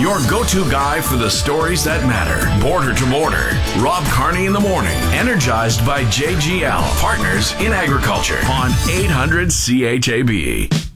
your go-to guy for the stories that matter. Border to Border. Rob Carney in the morning. Energized by JGL, partners in agriculture on 800 CHAB.